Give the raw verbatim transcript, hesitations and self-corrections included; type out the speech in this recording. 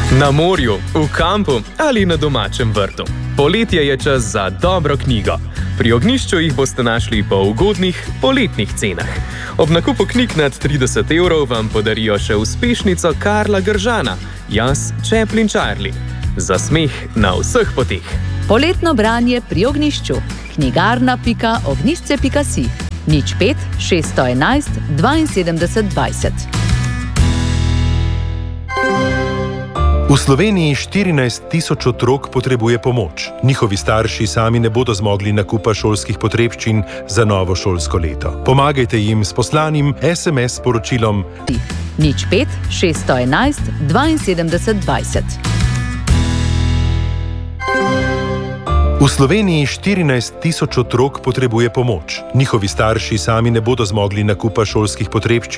Na morju, v kampu ali na domačem vrtu. Poletje je čas za dobro knjigo. Pri Ognjišču jih boste našli po ugodnih poletnih cenah. Ob nakupu knjig nad trideset evrov vam podarijo še uspešnico Karla Gržana, Jaz, Chaplin Charlie. Za smeh na vseh poteh. Poletno branje pri Ognjišču. knjigarna pika ognjišče pika si. nič pet šeststo enajst dvainsedemdeset dvajset. V Sloveniji štirinajst tisoč otrok potrebuje pomoč. Njihovi starši sami ne bodo zmogli nakupa šolskih potrebščin za novo šolsko leto. Pomagajte jim s poslanim es em es sporočilom nič pet šeststo enajst dvainsedemdeset dvajset. V Sloveniji štirinajst tisoč otrok potrebuje pomoč. Njihovi starši sami ne bodo zmogli nakupa šolskih potrebščin